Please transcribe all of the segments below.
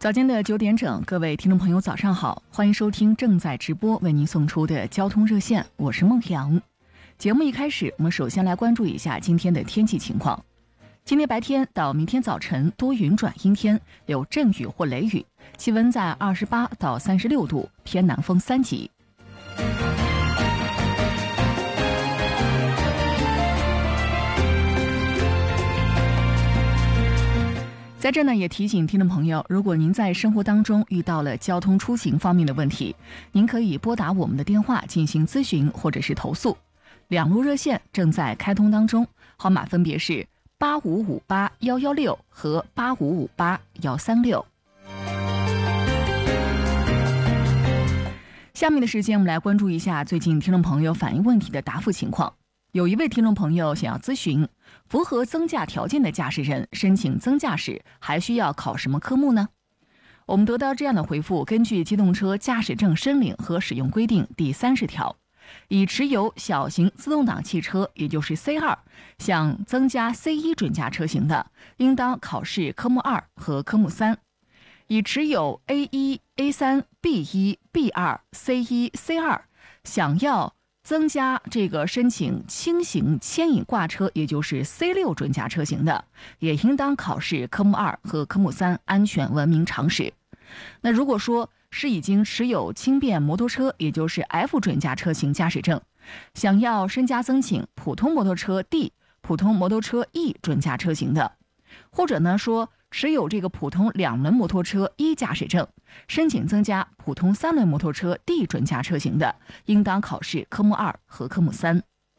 早间的9点整，各位听众朋友早上好，欢迎收听正在直播为您送出的交通热线，我是孟阳。节目一开始，我们首先来关注一下今天的天气情况。今天白天到明天早晨多云转阴天，有阵雨或雷雨，气温在28到36度，偏南风3级。在这呢，也提醒听众朋友，如果您在生活当中遇到了交通出行方面的问题，您可以拨打我们的电话进行咨询或者是投诉。2路热线正在开通当中，号码分别是8558-116和8558-136。下面的时间，我们来关注一下最近听众朋友反映问题的答复情况。有一位听众朋友想要咨询，符合增驾条件的驾驶人申请增驾时还需要考什么科目呢？我们得到这样的回复，根据机动车驾驶证申领和使用规定第30条，已持有小型自动挡汽车，也就是 C2， 想增加 C1 准驾车型的，应当考试科目2和科目3。已持有 A1、A3、B1、B2、C1、C2， 想要增加申请轻型牵引挂车，也就是 C6 准驾车型的，也应当考试科目2和科目3安全文明常识。那如果说是已经持有轻便摩托车，也就是 F 准驾车型驾驶证，想要申加增请普通摩托车 D、普通摩托车 E 准驾车型的，或者呢说持有普通2轮摩托车1驾驶证，申请增加普通3轮摩托车 D 准驾车型的，应当考试科目2和科目3。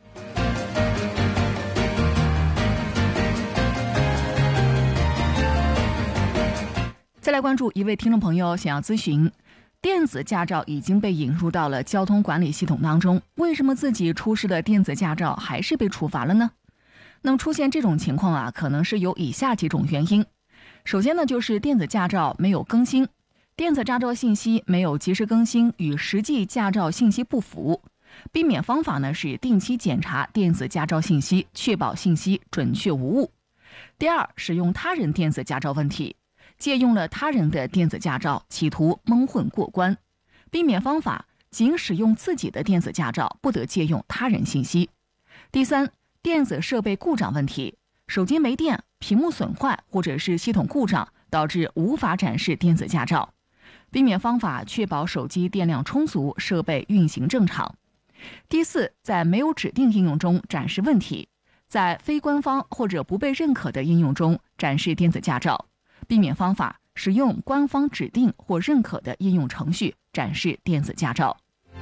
再来关注一位听众朋友想要咨询，电子驾照已经被引入到了交通管理系统当中，为什么自己出示的电子驾照还是被处罚了呢？那么出现这种情况可能是有以下几种原因。首先呢，就是电子驾照没有更新，电子驾照信息没有及时更新，与实际驾照信息不符。避免方法呢是定期检查电子驾照信息，确保信息准确无误。第二，使用他人电子驾照问题，借用了他人的电子驾照，企图蒙混过关。避免方法，仅使用自己的电子驾照，不得借用他人信息。第三，电子设备故障问题，手机没电、屏幕损坏或者是系统故障，导致无法展示电子驾照。避免方法，确保手机电量充足，设备运行正常。第四，在没有指定应用中展示问题，在非官方或者不被认可的应用中展示电子驾照。避免方法，使用官方指定或认可的应用程序展示电子驾照。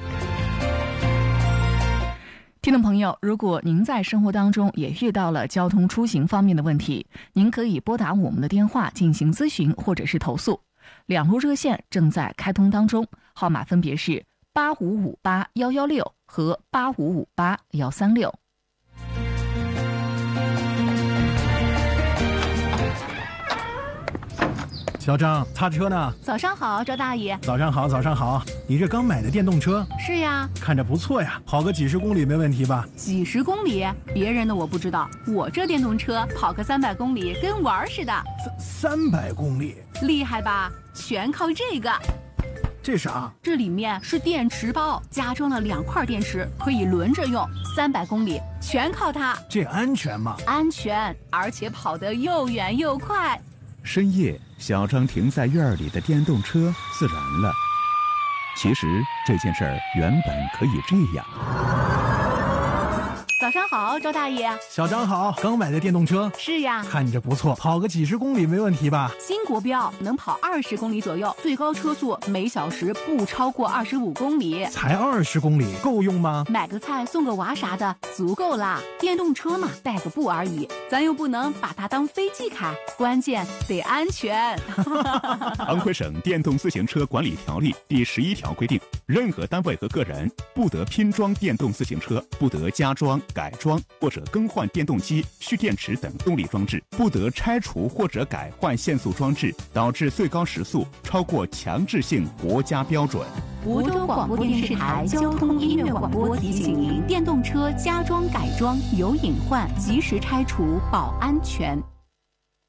听众朋友，如果您在生活当中也遇到了交通出行方面的问题，您可以拨打我们的电话进行咨询或者是投诉。2路热线正在开通当中，号码分别是8558-116和8558-136。 小张，擦车呢？ 早上好，赵大爷。 早上好，早上好。你这刚买的电动车？ 是呀。 看着不错呀，跑个几十公里没问题吧？ 几十公里？别人的我不知道，我这电动车跑个300公里跟玩似的。 300公里？ 厉害吧？全靠这个。 这啥？ 这里面是电池包，加装了2块电池，可以轮着用，300公里全靠它。 这安全吗？ 安全，而且跑得又远又快。 深夜，小张停在院里的电动车自燃了。其实这件事儿原本可以这样。 早上好，赵大爷。 小张好，刚买的电动车？ 是呀。 看着不错，跑个几十公里没问题吧？ 新国标，能跑20公里左右，最高车速每小时不超过25公里。 才20公里，够用吗？ 买个菜送个娃啥的，足够啦。电动车嘛，带个步而已，咱又不能把它当飞机开，关键得安全。 安徽省电动自行车管理条例第11条规定，任何单位和个人不得拼装电动自行车，不得加装、改装或者更换电动机、蓄电池等动力装置，不得拆除或者改换限速装置，导致最高时速超过强制性国家标准。 梧州广播电视台交通音乐广播提醒您：电动车加装改装有隐患，及时拆除保安全。